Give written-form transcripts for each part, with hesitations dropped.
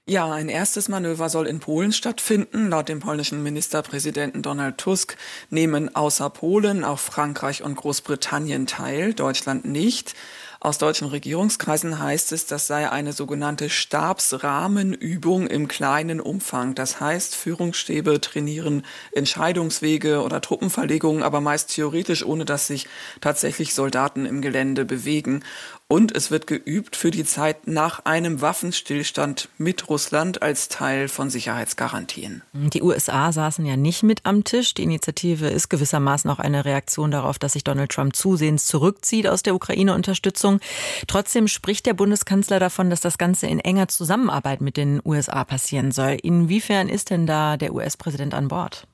Ja, ein erstes Manöver soll in Polen stattfinden. Laut dem polnischen Ministerpräsidenten Donald Tusk nehmen außer Polen auch Frankreich und Großbritannien teil, Deutschland nicht. Aus deutschen Regierungskreisen heißt es, das sei eine sogenannte Stabsrahmenübung im kleinen Umfang. Das heißt, Führungsstäbe trainieren Entscheidungswege oder Truppenverlegungen, aber meist theoretisch, ohne dass sich tatsächlich Soldaten im Gelände bewegen. Und es wird geübt für die Zeit nach einem Waffenstillstand mit Russland als Teil von Sicherheitsgarantien. Die USA saßen ja nicht mit am Tisch. Die Initiative ist gewissermaßen auch eine Reaktion darauf, dass sich Donald Trump zusehends zurückzieht aus der Ukraine-Unterstützung. Trotzdem spricht der Bundeskanzler davon, dass das Ganze in enger Zusammenarbeit mit den USA passieren soll. Inwiefern ist denn da der US-Präsident an Bord?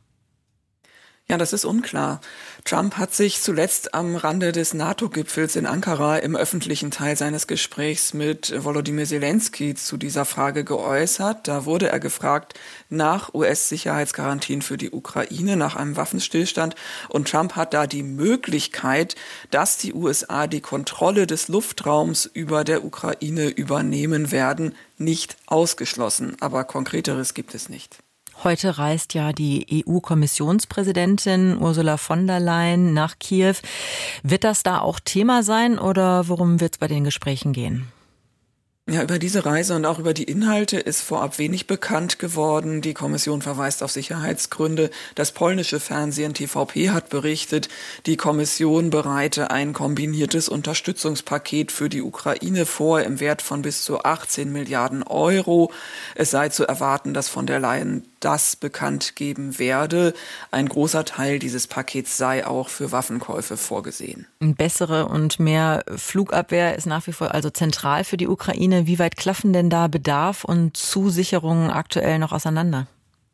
Ja, das ist unklar. Trump hat sich zuletzt am Rande des NATO-Gipfels in Ankara im öffentlichen Teil seines Gesprächs mit Volodymyr Zelensky zu dieser Frage geäußert. Da wurde er gefragt nach US-Sicherheitsgarantien für die Ukraine, nach einem Waffenstillstand. Und Trump hat da die Möglichkeit, dass die USA die Kontrolle des Luftraums über der Ukraine übernehmen werden, nicht ausgeschlossen. Aber Konkreteres gibt es nicht. Heute reist ja die EU-Kommissionspräsidentin Ursula von der Leyen nach Kiew. Wird das da auch Thema sein oder worum wird es bei den Gesprächen gehen? Ja, über diese Reise und auch über die Inhalte ist vorab wenig bekannt geworden. Die Kommission verweist auf Sicherheitsgründe. Das polnische Fernsehen TVP hat berichtet, die Kommission bereite ein kombiniertes Unterstützungspaket für die Ukraine vor im Wert von bis zu 18 Milliarden Euro. Es sei zu erwarten, dass von der Leyen das bekannt geben werde. Ein großer Teil dieses Pakets sei auch für Waffenkäufe vorgesehen. Bessere und mehr Flugabwehr ist nach wie vor also zentral für die Ukraine. Wie weit klaffen denn da Bedarf und Zusicherungen aktuell noch auseinander?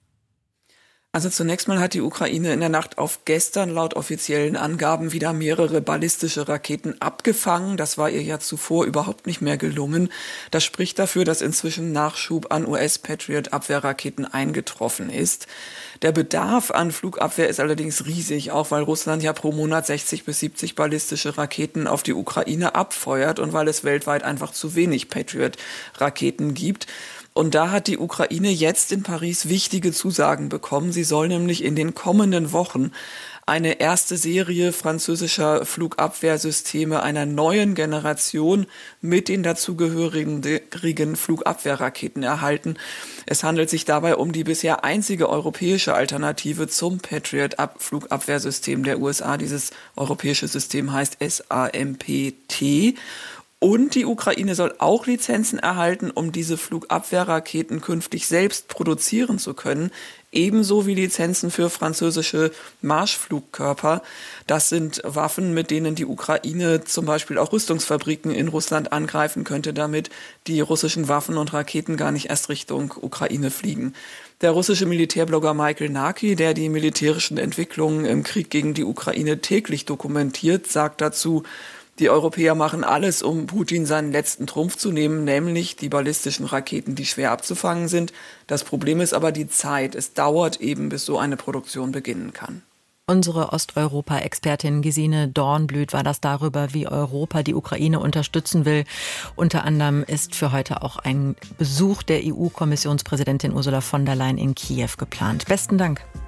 Also zunächst mal hat die Ukraine in der Nacht auf gestern laut offiziellen Angaben wieder mehrere ballistische Raketen abgefangen. Das war ihr ja zuvor überhaupt nicht mehr gelungen. Das spricht dafür, dass inzwischen Nachschub an US-Patriot-Abwehrraketen eingetroffen ist. Der Bedarf an Flugabwehr ist allerdings riesig, auch weil Russland ja pro Monat 60 bis 70 ballistische Raketen auf die Ukraine abfeuert und weil es weltweit einfach zu wenig Patriot-Raketen gibt. Und da hat die Ukraine jetzt in Paris wichtige Zusagen bekommen. Sie soll nämlich in den kommenden Wochen eine erste Serie französischer Flugabwehrsysteme einer neuen Generation mit den dazugehörigen Flugabwehrraketen erhalten. Es handelt sich dabei um die bisher einzige europäische Alternative zum Patriot-Flugabwehrsystem der USA. Dieses europäische System heißt SAMPT. Und die Ukraine soll auch Lizenzen erhalten, um diese Flugabwehrraketen künftig selbst produzieren zu können. Ebenso wie Lizenzen für französische Marschflugkörper. Das sind Waffen, mit denen die Ukraine zum Beispiel auch Rüstungsfabriken in Russland angreifen könnte, damit die russischen Waffen und Raketen gar nicht erst Richtung Ukraine fliegen. Der russische Militärblogger Michael Naki, der die militärischen Entwicklungen im Krieg gegen die Ukraine täglich dokumentiert, sagt dazu: Die Europäer machen alles, um Putin seinen letzten Trumpf zu nehmen, nämlich die ballistischen Raketen, die schwer abzufangen sind. Das Problem ist aber die Zeit. Es dauert eben, bis so eine Produktion beginnen kann. Unsere Osteuropa-Expertin Gesine Dornblüt war das darüber, wie Europa die Ukraine unterstützen will. Unter anderem ist für heute auch ein Besuch der EU-Kommissionspräsidentin Ursula von der Leyen in Kiew geplant. Besten Dank.